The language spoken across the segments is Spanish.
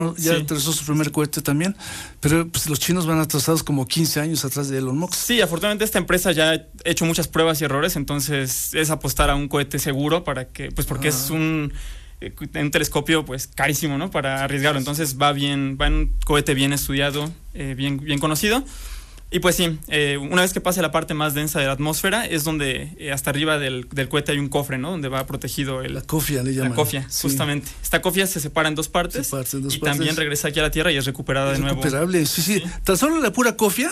ya Sí. trazó su primer cohete también, pero pues los chinos van atrasados como 15 años atrás de Elon Musk. Sí, afortunadamente esta empresa ya ha hecho muchas pruebas y errores, entonces es apostar a un cohete seguro para que, pues porque es un telescopio pues carísimo, ¿no? Para arriesgarlo, entonces va en un cohete bien estudiado, bien conocido. Y pues sí, una vez que pase la parte más densa de la atmósfera es donde hasta arriba del cohete hay un cofre, ¿no? Donde va protegido La cofia le llaman. la cofia, Sí. justamente. Esta cofia se separa en dos partes, Se parte en dos y partes. también regresa aquí a la Tierra y es recuperada de nuevo. Recuperable, sí. Tan solo la pura cofia,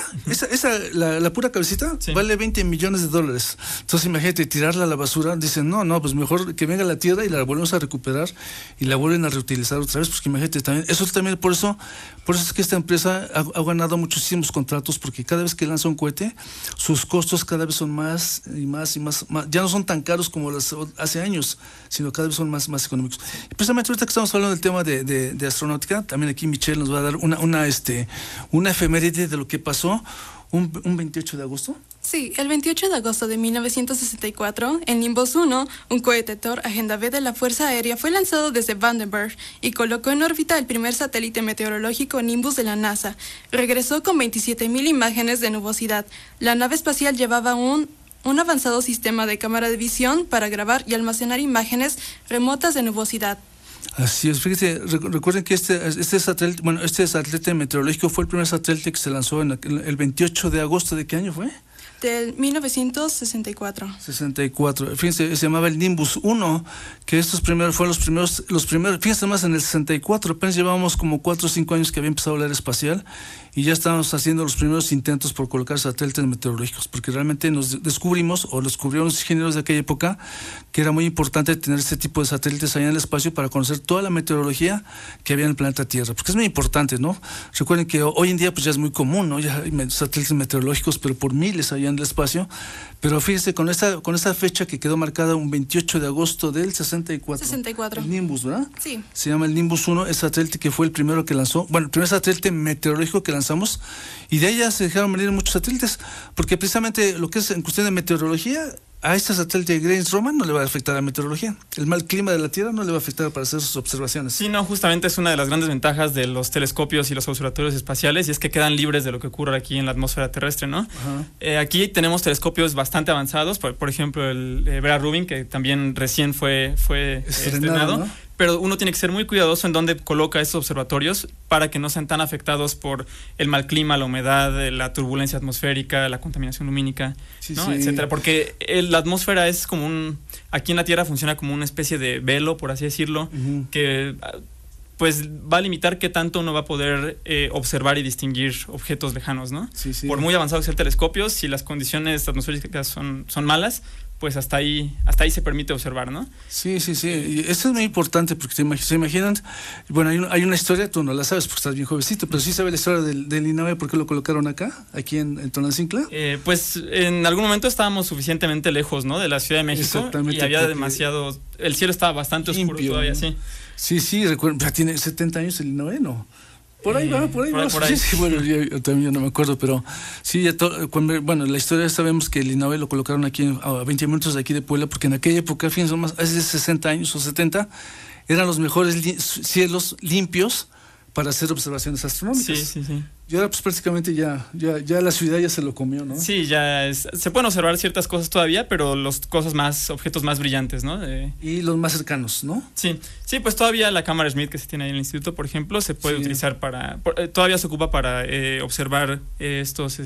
la pura cabecita, Sí. vale $20 millones. Entonces imagínate, tirarla a la basura, dicen, no, pues mejor que venga a la Tierra y la volvemos a recuperar y la vuelven a reutilizar otra vez, porque imagínate también, eso también por eso es que esta empresa ha ganado muchísimos contratos, porque cada vez que lanza un cohete, sus costos cada vez son más y más, ya no son tan caros como hace años, sino cada vez son más económicos. Y precisamente ahorita que estamos hablando del tema de astronáutica, también aquí Michelle nos va a dar una efeméride de lo que pasó un 28 de agosto. Sí, el 28 de agosto de 1964, el Nimbus 1, un cohete Thor Agenda B de la Fuerza Aérea, fue lanzado desde Vandenberg y colocó en órbita el primer satélite meteorológico Nimbus de la NASA. Regresó con 27.000 imágenes de nubosidad. La nave espacial llevaba un avanzado sistema de cámara de visión para grabar y almacenar imágenes remotas de nubosidad. Así es, fíjate, recuerden que este satélite meteorológico fue el primer satélite que se lanzó el 28 de agosto. ¿De qué año fue? Del 1964. 64. Fíjense, se llamaba el Nimbus 1, que estos primeros fueron los primeros, fíjense más en el 64, apenas llevábamos como 4 o 5 años que había empezado la era espacial y ya estábamos haciendo los primeros intentos por colocar satélites meteorológicos, porque realmente nos descubrieron los ingenieros de aquella época que era muy importante tener este tipo de satélites allá en el espacio para conocer toda la meteorología que había en el planeta Tierra, porque es muy importante, ¿no? Recuerden que hoy en día pues ya es muy común, ¿no? Ya hay satélites meteorológicos, pero por miles allá en el espacio, pero fíjese, con esta fecha que quedó marcada un 28 de agosto del 64. El Nimbus, ¿verdad? Sí. Se llama el Nimbus 1, el satélite que fue el primero que lanzó, el primer satélite meteorológico que lanzamos, y de ahí ya se dejaron venir muchos satélites, porque precisamente lo que es en cuestión de meteorología, a este satélite Grace-Roman no le va a afectar a la meteorología. El mal clima de la Tierra no le va a afectar para hacer sus observaciones. Sí, no, justamente es una de las grandes ventajas de los telescopios y los observatorios espaciales, y es que quedan libres de lo que ocurre aquí en la atmósfera terrestre, ¿no? Aquí tenemos telescopios bastante avanzados, por ejemplo el Vera Rubin, que también recién fue estrenado, ¿no? Pero uno tiene que ser muy cuidadoso en dónde coloca estos observatorios para que no sean tan afectados por el mal clima, la humedad, la turbulencia atmosférica, la contaminación lumínica, ¿no? Etcétera. Porque la atmósfera es como aquí en la Tierra funciona como una especie de velo, por así decirlo, que pues va a limitar qué tanto uno va a poder observar y distinguir objetos lejanos, ¿no? Por muy avanzado que sea el telescopio, si las condiciones atmosféricas son malas, pues hasta ahí se permite observar, ¿no? Sí. Y esto es muy importante porque se imaginan, bueno, hay una historia, tú no la sabes porque estás bien jovencito, pero sí sabes la historia del INAVE, ¿por qué lo colocaron acá, aquí en Tonantzintla? Pues en algún momento estábamos suficientemente lejos, ¿no? De la Ciudad de México, y había demasiado, el cielo estaba bastante oscuro todavía, ¿no? Sí, recuerdo, ya tiene 70 años el INAVE, ¿no? Por ahí va. Sí, bueno, yo también no me acuerdo, pero sí, la historia sabemos que el INAVE lo colocaron aquí a 20 minutos de aquí de Puebla, porque en aquella época, fíjense, hace 60 años o 70, eran los mejores cielos limpios para hacer observaciones astronómicas. Sí. Y ahora pues prácticamente ya la ciudad ya se lo comió, ¿no? Sí, se pueden observar ciertas cosas todavía, pero objetos más brillantes, ¿no? Y los más cercanos, ¿no? Sí, pues todavía la cámara Schmidt que se tiene ahí en el instituto, por ejemplo, se puede utilizar todavía se ocupa para observar estos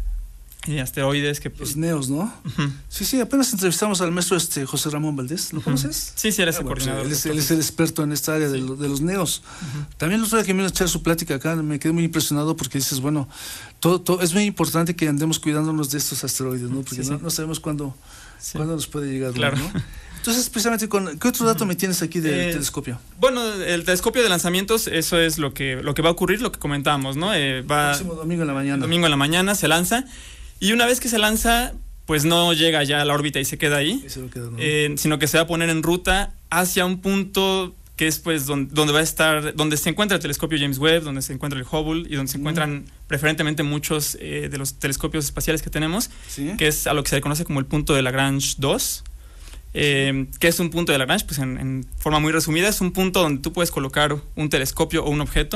asteroides que los neos, ¿no? Sí, apenas entrevistamos al maestro José Ramón Valdés, ¿lo conoces? Sí, era ese coordinador. Él es el experto en esta área de los neos. También el otro día que me iba a echar su plática acá, me quedé muy impresionado porque dices, bueno, todo es muy importante que andemos cuidándonos de estos asteroides, ¿no? Porque no sabemos cuándo nos puede llegar, claro, ¿no? Entonces, precisamente, ¿qué otro dato me tienes aquí del telescopio? Bueno, el telescopio de lanzamientos, eso es lo que va a ocurrir, lo que comentábamos, ¿no? El próximo domingo en la mañana. Domingo en la mañana se lanza. Y una vez que se lanza, pues no llega ya a la órbita y se queda ahí, sino que se va a poner en ruta hacia un punto que es pues donde va a estar, donde se encuentra el telescopio James Webb, donde se encuentra el Hubble y donde se encuentran preferentemente muchos de los telescopios espaciales que tenemos, que es a lo que se le conoce como el punto de Lagrange 2. ¿Qué es un punto de Lagrange? Pues en forma muy resumida, es un punto donde tú puedes colocar un telescopio o un objeto